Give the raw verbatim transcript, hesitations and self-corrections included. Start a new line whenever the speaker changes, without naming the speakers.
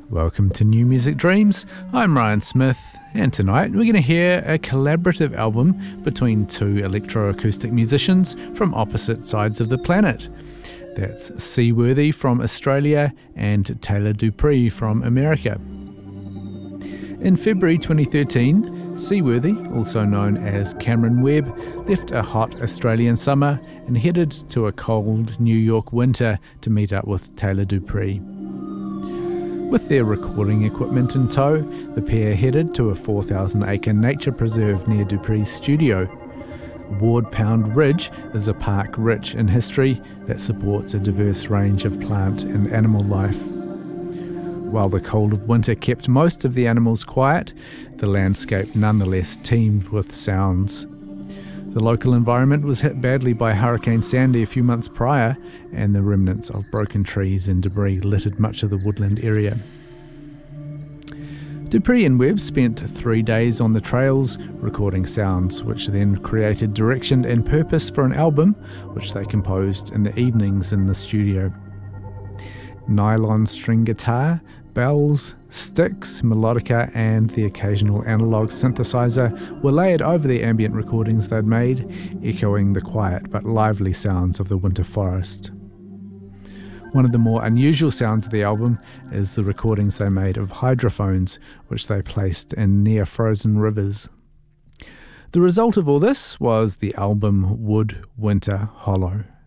Welcome to New Music Dreams. I'm Ryan Smith, and tonight we're going to hear a collaborative album between two electroacoustic musicians from opposite sides of the planet. That's Seaworthy from Australia and Taylor Dupree from America. In February twenty thirteen, Seaworthy, also known as Cameron Webb, left a hot Australian summer and headed to a cold New York winter to meet up with Taylor Dupree. With their recording equipment in tow, the pair headed to a four thousand acre nature preserve near Dupree's studio. Ward Pound Ridge is a park rich in history that supports a diverse range of plant and animal life. While the cold of winter kept most of the animals quiet, the landscape nonetheless teemed with sounds. The local environment was hit badly by Hurricane Sandy a few months prior, and the remnants of broken trees and debris littered much of the woodland area. Dupree and Webb spent three days on the trails, recording sounds, which then created direction and purpose for an album, which they composed in the evenings in the studio. Nylon string guitar, bells, sticks, melodica, and the occasional analog synthesizer were layered over the ambient recordings they'd made, echoing the quiet but lively sounds of the winter forest. One of the more unusual sounds of the album is the recordings they made of hydrophones, which they placed in near-frozen rivers. The result of all this was the album Wood Winter Hollow.